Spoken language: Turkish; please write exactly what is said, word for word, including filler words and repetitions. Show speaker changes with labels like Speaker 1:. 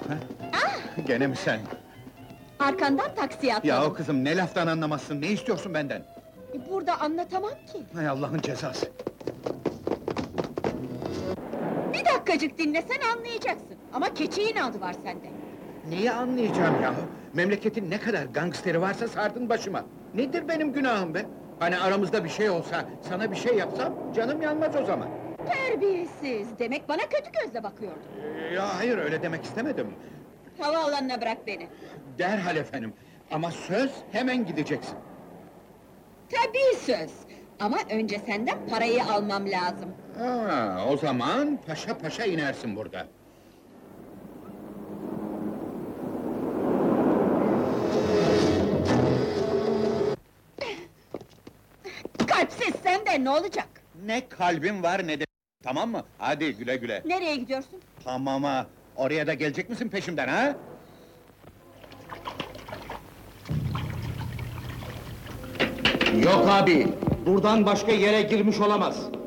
Speaker 1: ha? Gene mi sen?
Speaker 2: Arkandan taksiye atladım.
Speaker 1: Yahu kızım, ne laftan anlamazsın, ne istiyorsun benden?
Speaker 2: E, Burada anlatamam ki.
Speaker 1: Hay Allah'ın cezası!
Speaker 2: Bir dakikacık dinlesen anlayacaksın. Ama keçi inadı var sende.
Speaker 1: Neyi anlayacağım yahu? Memleketin ne kadar gangsteri varsa sardın başıma! Nedir benim günahım be? Hani aramızda bir şey olsa, sana bir şey yapsam, canım yanmaz o zaman!
Speaker 2: Terbiyesiz! Demek bana kötü gözle bakıyordun.
Speaker 1: Ee, Ya hayır, öyle demek istemedim!
Speaker 2: Havaalanına bırak beni.
Speaker 1: Derhal efendim! Ama söz, hemen gideceksin!
Speaker 2: Tabii söz! Ama önce senden parayı almam lazım.
Speaker 1: Ha, o zaman paşa paşa inersin burada!
Speaker 2: Kalpsiz sen de ne olacak?
Speaker 1: Ne kalbim var ne de... Tamam mı? Hadi güle güle!
Speaker 2: Nereye gidiyorsun?
Speaker 1: Tamama! Oraya da gelecek misin peşimden ha?
Speaker 3: Yok abi, buradan başka yere girmiş olamaz.